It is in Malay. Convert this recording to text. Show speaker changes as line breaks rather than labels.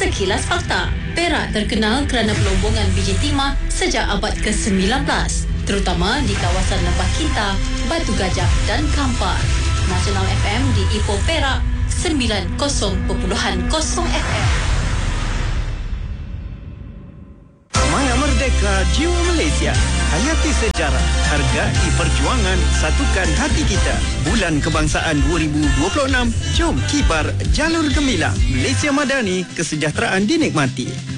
Sekilas fakta. Perak terkenal kerana pelombongan biji timah sejak abad ke-19, terutama di kawasan Lembah Kinta, Batu Gajah dan Kampar. Nasional FM di Ipoh Perak 90.0 FM.
Maya Merdeka Jiwa Malaysia. Hayati sejarah, hargai perjuangan, satukan hati kita. Bulan Kebangsaan 2026, jom kibar jalur gemilang. Malaysia Madani, kesejahteraan dinikmati.